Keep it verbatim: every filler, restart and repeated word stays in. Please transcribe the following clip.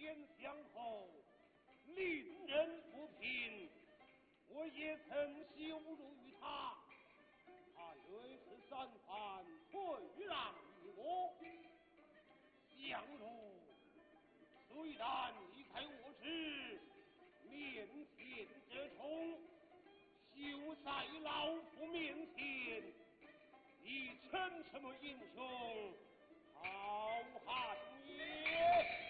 见相后，令人不平。我也曾羞辱于他，他略施三番，退让于我。相如虽然离开我之面前这冲，羞在老夫面前，你称什么英雄好汉也？